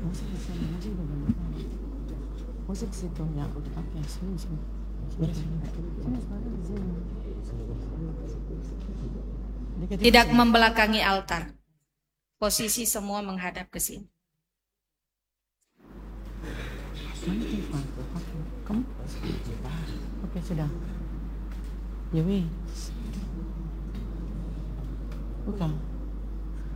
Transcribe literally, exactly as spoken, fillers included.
Musik di sana, musik di mana? Musik situ ya. Oke, sini sini. Sini sini. Sini sebentar di sini. Dekat- Tidak membelakangi altar. Posisi semua menghadap ke sini. Mana tempat? Oke, kamu? Oke, sudah. Dewi. Bukan.